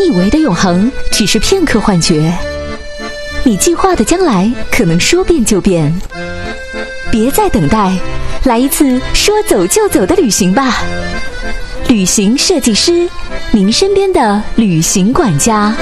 你以为的永恒只是片刻幻觉，你计划的将来可能说变就变。别再等待，来一次说走就走的旅行吧。旅行设计师，您身边的旅行管家。